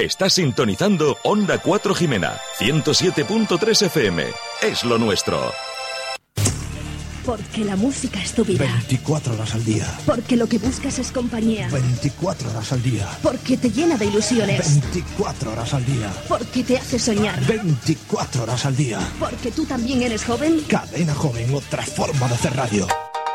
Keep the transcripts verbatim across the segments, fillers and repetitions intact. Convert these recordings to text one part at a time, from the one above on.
Estás sintonizando Onda cuatro Jimena, ciento siete punto tres F M. Es lo nuestro. Porque la música es tu vida. veinticuatro horas al día. Porque lo que buscas es compañía. veinticuatro horas al día. Porque te llena de ilusiones. veinticuatro horas al día. Porque te hace soñar. veinticuatro horas al día. Porque tú también eres joven. Cadena Joven, otra forma de hacer radio.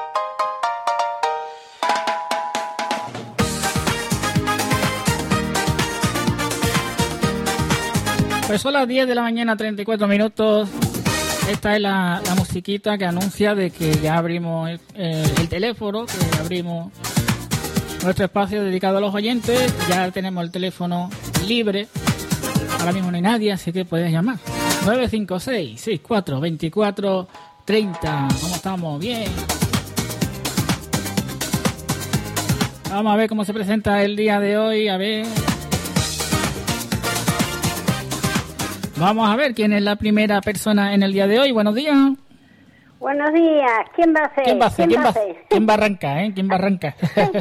Pues son las diez de la mañana, treinta y cuatro minutos. Esta es la, la musiquita que anuncia de que ya abrimos el, eh, el teléfono, que abrimos nuestro espacio dedicado a los oyentes. Ya tenemos el teléfono libre. Ahora mismo no hay nadie, así que puedes llamar. nueve cinco seis, seis cuatro, veinticuatro, treinta. ¿Cómo estamos? Bien. Vamos a ver cómo se presenta el día de hoy. A ver. Vamos a ver quién es la primera persona en el día de hoy. Buenos días. Buenos días. ¿Quién va a ser? ¿Quién va a ser? ¿Quién, ¿Quién va va, a ser? ¿Quién va a arrancar? ¿Eh? ¿Quién va a arrancar?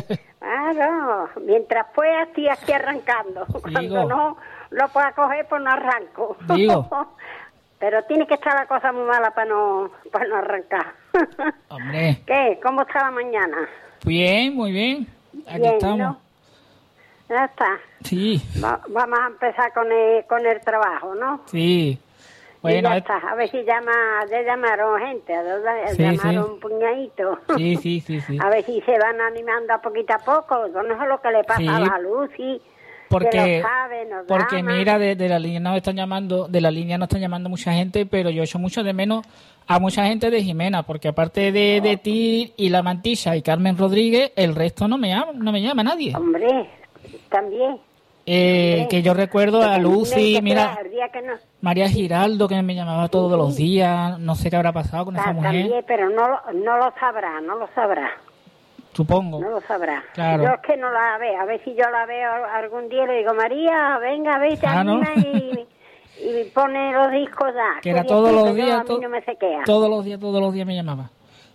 Claro, mientras pueda estoy aquí arrancando. Cuando Digo. no lo pueda coger, pues no arranco. Digo. Pero tiene que estar la cosa muy mala para no, para no arrancar. Hombre. ¿Qué? ¿Cómo está la mañana? Bien, muy bien. Aquí Bien, estamos. ¿no? Ya está. Sí, Va- vamos a empezar con el, con el trabajo, ¿no? sí. Y Bueno, ya eh, está. A ver si llama, ya llamaron gente, ya Sí, llamaron sí. un puñadito. sí, sí, sí, sí. A ver si se van animando a poquito a poco. Yo no sé lo que le pasa Sí. a la Lucy. Porque, que lo sabe, nos porque llama. mira, de, de la línea nos están llamando, de la línea nos están llamando mucha gente, pero yo echo mucho de menos a mucha gente de Jimena, porque aparte de, de ti y la Mantilla y Carmen Rodríguez, el resto no me llama, no me llama nadie. Hombre, también. Eh, Hombre. que yo recuerdo a Que Lucy, tiene que mira, ser el día que no, María Giraldo, que me llamaba todos los días, no sé qué habrá pasado con esa ta- mujer, también, pero no, lo- no lo sabrá, no lo sabrá, supongo. no lo sabrá. Claro. Yo es que no la veo, a ver si yo la veo algún día y le digo, María, venga, vete, Ah, ¿no? anima y, y pone los discos ya. Que era Oye, todos sí, los que yo- días, a mí to- no me sequea. todos los días, todos los días me llamaba.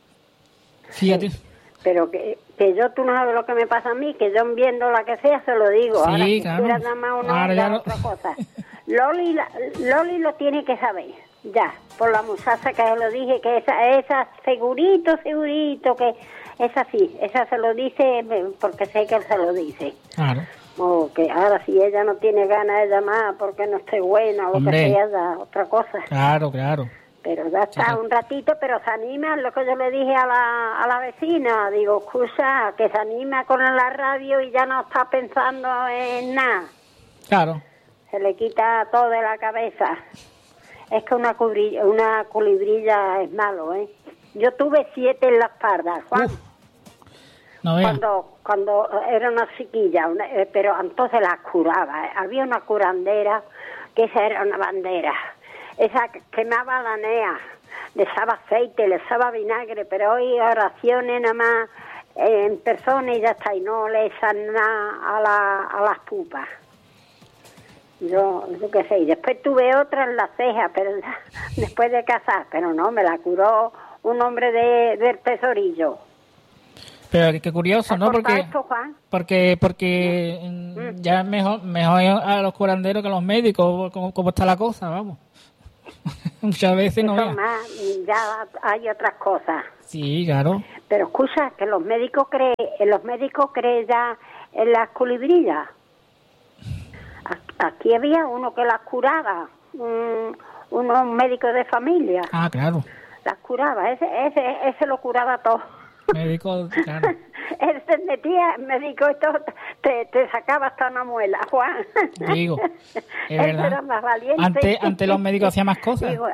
Fíjate. Pero que, que yo, tú no sabes lo que me pasa a mí, que yo viendo la que sea se lo digo. Sí, Ahora, si claro. quiera nada más uno Ahora ya ya no. otra cosa. Loli, la- Loli lo tiene que saber, ya, por la muchacha que lo dije, que esa, esa segurito, segurito, que esa sí, esa se lo dice porque sé que él se lo dice. Claro. O que ahora si ella no tiene ganas de llamar porque no esté buena o lo Hombre. que sea, ya, otra cosa. Claro, claro. Pero ya está un ratito, pero se anima, lo que yo le dije a la, a la vecina, digo, escucha, que se anima con la radio y ya no está pensando en nada, Claro. se le quita todo de la cabeza. Es que una, cubrilla, una culibrilla es malo, ¿eh? Yo tuve siete en la espalda, Juan, Uf. No veas. cuando, cuando era una chiquilla, una- eh, pero entonces las curaba, ¿eh? Había una curandera, que esa era una bandera. Esa que quemaba la nea, le echaba aceite, le echaba vinagre, pero hoy oraciones nada más eh, en persona y ya está, y no le echan nada a, la, a las pupas. Yo, yo qué sé, y después tuve otra en la ceja, pero ya, después de casar, pero no, me la curó un hombre de, del tesorillo. Pero qué curioso, ¿no? ¿Has cortado Porque esto, Juan? porque porque mm, ya es mejor mejor a los curanderos que a los médicos, como, como está la cosa, vamos. Muchas veces no Eso veas. más, ya hay otras cosas. Sí, claro. Pero escucha, que los médicos creen, los médicos creen ya en las culibrillas. A- Aquí había uno que las curaba, un, unos médicos de familia, Ah, claro. las curaba, ese, ese, ese lo curaba todo. Médico, claro. Él se metía, médico, esto te, te sacaba hasta una muela, Juan. Digo, es Él verdad. era más valiente. Antes, antes los médicos hacían más cosas. Digo,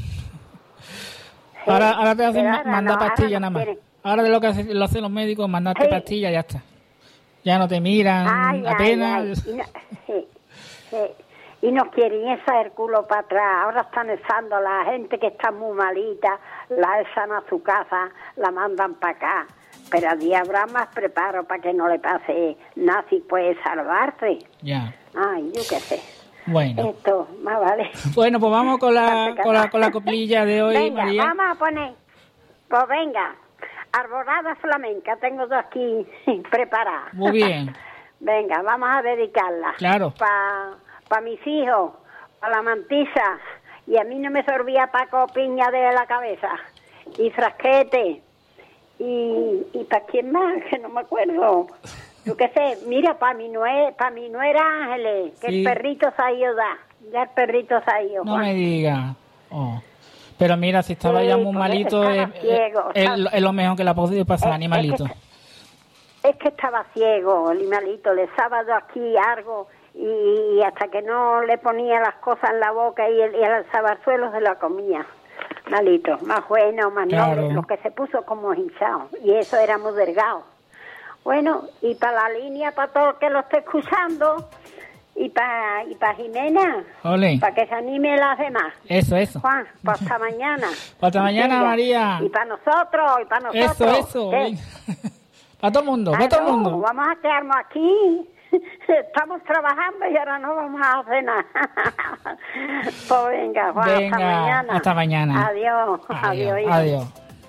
Ahora, ahora te hacen pero ma- ahora manda no, ahora pastillas no nada más. quieren. Ahora de lo que hace- lo hacen los médicos, mandarte Sí. pastillas y ya está. Ya no te miran Ay, ay, apenas. ay. Y no, sí, sí. Y no quieren echar el culo para atrás. Ahora están echando a la gente que está muy malita, la echan a su casa, la mandan para acá. Pero allí habrá más preparo para que no le pase nada si puede salvarse. Ya. Ay, yo qué sé. Bueno. Esto, más vale. Bueno, pues vamos con la, con la, con la coplilla de hoy, Venga, María. vamos a poner. Pues venga, arborada flamenca, tengo yo aquí preparada. Muy bien. Venga, vamos a dedicarla. Claro. Para para mis hijos, para la mantisa, y a mí no me servía Paco Piña de la cabeza, y Frasquete, y, y para quién más, que no me acuerdo. Yo qué sé, mira, para mi nuera, para mi nuera Ángeles, que Sí. el perrito se ha ido ya, ya el perrito se ha ido. No Juan. me diga. Oh. Pero mira, si estaba Sí, ya muy pues malito, estaba es, ciego, es- estaba- es lo mejor que le ha podido pasar, Es- animalito. Es que, es que estaba ciego, el animalito, el sábado aquí algo, y, y hasta que no le ponía las cosas en la boca y el, y el sabazuelo se la comía. Malito, más bueno, más Claro. noble, lo que se puso como hinchado, y eso era muy delgado. Bueno, y para la línea, para todo el que lo esté escuchando, y para y para Jimena, Ole. para que se anime las demás. Eso, eso. Juan, pues hasta mañana. Hasta mañana, Venga, María. Y para nosotros, y para nosotros. Eso, eso. ¿Qué? venga. Para todo el mundo, Ah, para todo el no, mundo. vamos a quedarnos aquí. Estamos trabajando y ahora no vamos a hacer nada. Pues venga, Juan, hasta Venga, mañana. hasta mañana. Adiós, adiós. hijo. Adiós.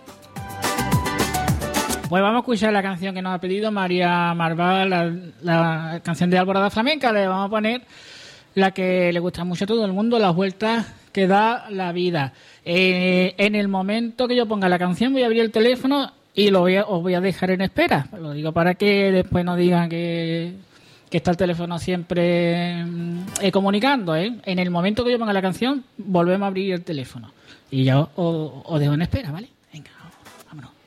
Pues vamos a escuchar la canción que nos ha pedido María Marval, la, la canción de Alborada Flamenca. Le vamos a poner la que le gusta mucho a todo el mundo, las vueltas que da la vida. Eh, en el momento que yo ponga la canción voy a abrir el teléfono y lo voy a, os voy a dejar en espera. Lo digo para que después no digan que, que está el teléfono siempre mm, eh, comunicando. ¿eh? En el momento que yo ponga la canción volvemos a abrir el teléfono. Y ya os, os- os dejo en espera, ¿vale?